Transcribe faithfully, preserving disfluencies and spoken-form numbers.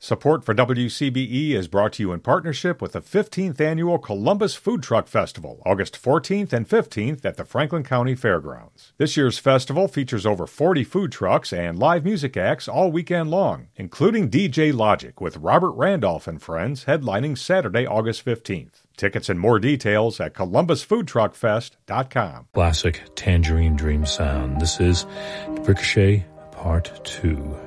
Support for W C B E is brought to you in partnership with the fifteenth Annual Columbus Food Truck Festival, August fourteenth and fifteenth at the Franklin County Fairgrounds. This year's festival features over forty food trucks and live music acts all weekend long, including D J Logic with Robert Randolph and Friends headlining Saturday, August fifteenth. Tickets and more details at columbus food truck fest dot com. Classic Tangerine Dream sound. This is Ricochet Part two.